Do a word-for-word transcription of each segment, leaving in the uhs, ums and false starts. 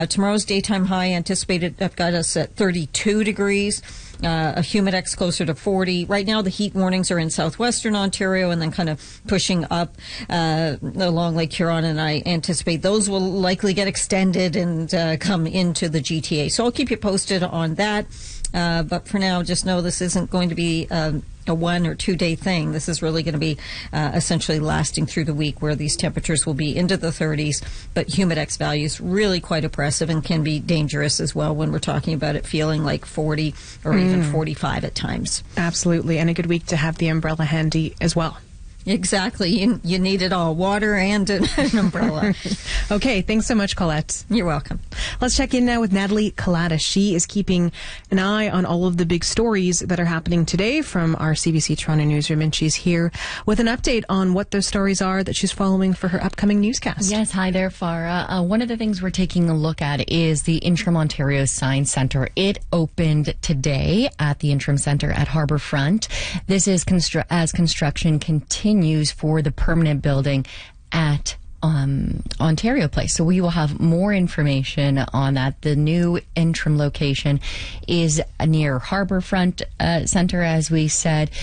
Uh, tomorrow's daytime high anticipated, I've got us at thirty-two degrees. Uh, a humidex closer to forty. Right now, the heat warnings are in southwestern Ontario and then kind of pushing up uh, along Lake Huron, and I anticipate those will likely get extended and uh, come into the G T A. So I'll keep you posted on that. Uh, but for now, just know this isn't going to be um, a one or two day thing. This is really going to be uh, essentially lasting through the week, where these temperatures will be into the thirties, but humidex values really quite oppressive and can be dangerous as well when we're talking about it feeling like forty or mm. even forty-five at times. Absolutely, and a good week to have the umbrella handy as well. Exactly. You, you need it all, water and an, an umbrella. Okay, thanks so much, Colette. You're welcome. Let's check in now with Natalie Collada. She is keeping an eye on all of the big stories that are happening today from our C B C Toronto newsroom, and she's here with an update on what those stories are that she's following for her upcoming newscast. Yes, hi there, Farah. Uh, one of the things we're taking a look at is the Interim Ontario Science Centre. It opened today at the Interim Centre at Harbourfront. This is constru- as construction continues for the permanent building at um, Ontario Place. So we will have more information on that. The new interim location is near Harbourfront uh, Centre, as we said.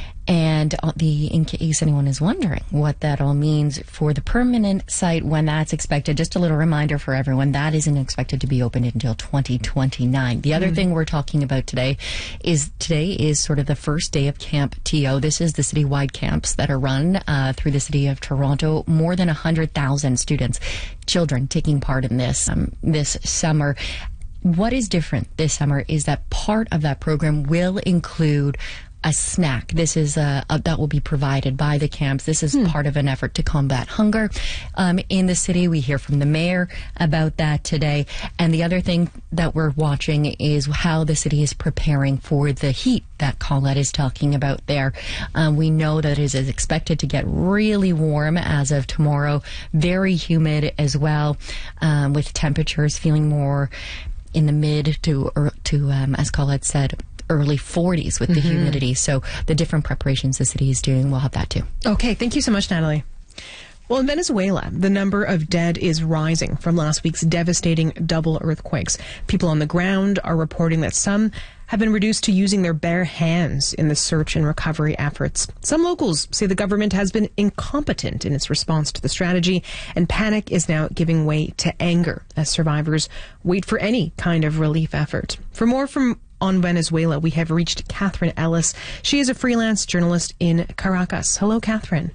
And the, in case anyone is wondering what that all means for the permanent site, when that's expected, just a little reminder for everyone, that isn't expected to be opened until twenty twenty-nine. The other mm. thing we're talking about today is today is sort of the first day of Camp T O. This is the citywide camps that are run uh, through the city of Toronto. More than one hundred thousand students, children taking part in this um, this summer. What is different this summer is that part of that program will include a snack. This is a, a that will be provided by the camps. This is hmm. part of an effort to combat hunger um, in the city. We hear from the mayor about that today. And the other thing that we're watching is how the city is preparing for the heat that Colette is talking about there. Um, we know that it is expected to get really warm as of tomorrow, very humid as well, um, with temperatures feeling more in the mid to, or to um, as Colette said, early forties with the mm-hmm. humidity. So the different preparations the city is doing, we'll have that too. Okay, thank you so much, Natalie. Well, in Venezuela, the number of dead is rising from last week's devastating double earthquakes. People on the ground are reporting that some have been reduced to using their bare hands in the search and recovery efforts. Some locals say the government has been incompetent in its response to the strategy, and panic is now giving way to anger as survivors wait for any kind of relief effort. For more from on Venezuela, we have reached Catherine Ellis. She is a freelance journalist in Caracas. Hello, Catherine.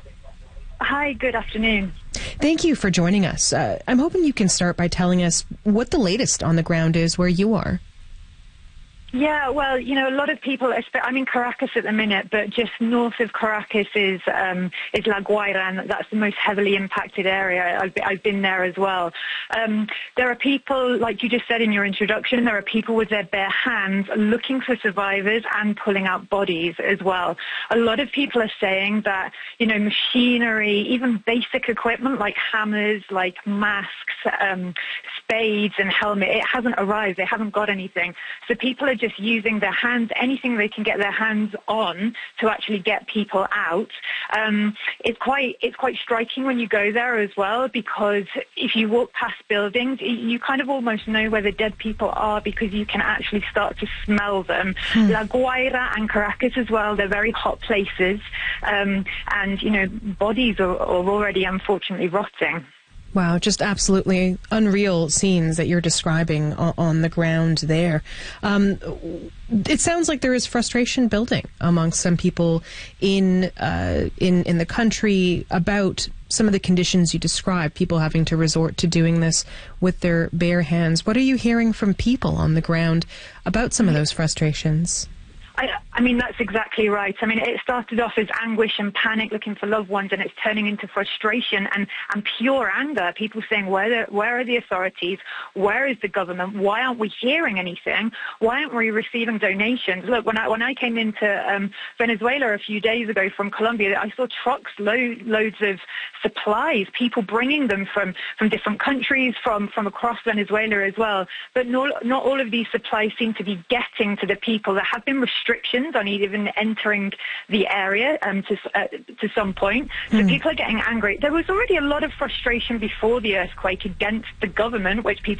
Hi, good afternoon. Thank you for joining us. Uh, I'm hoping you can start by telling us what the latest on the ground is where you are. Yeah, well, you know, a lot of people, I'm in Caracas at the minute, but just north of Caracas is um, is La Guaira, and that's the most heavily impacted area. I've, I've been there as well. Um, there are people, like you just said in your introduction, there are people with their bare hands looking for survivors and pulling out bodies as well. A lot of people are saying that, you know, machinery, even basic equipment like hammers, like masks, um, spades and helmet, it hasn't arrived. They haven't got anything. So people are just using their hands, anything they can get their hands on to actually get people out. Um, it's quite it's quite striking when you go there as well, because if you walk past buildings, you kind of almost know where the dead people are because you can actually start to smell them. Hmm. La Guaira and Caracas as well, they're very hot places, um, and, you know, bodies are, are already unfortunately rotting. Wow, just absolutely unreal scenes that you're describing on, on the ground there. Um, it sounds like there is frustration building amongst some people in uh, in in the country about some of the conditions you described, people having to resort to doing this with their bare hands. What are you hearing from people on the ground about some of those frustrations? I, I mean, that's exactly right. I mean, it started off as anguish and panic looking for loved ones, and it's turning into frustration and, and pure anger. People saying, where, the, where are the authorities? Where is the government? Why aren't we hearing anything? Why aren't we receiving donations? Look, when I, when I came into um, Venezuela a few days ago from Colombia, I saw trucks, load, loads of supplies, people bringing them from, from different countries, from, from across Venezuela as well. But not, not all of these supplies seem to be getting to the people. There have been restrictions on even entering the area um, to uh, to some point. So mm. people are getting angry. There was already a lot of frustration before the earthquake against the government, which people